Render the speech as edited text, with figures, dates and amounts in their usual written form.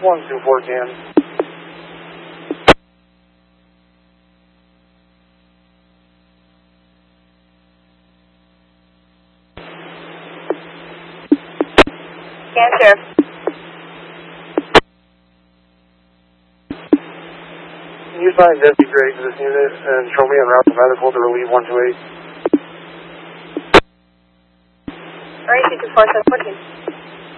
124 can. Can, Sheriff. Can you find Deputy Gray to this unit and show me en route to medical to relieve 128? Alright, 224, 714.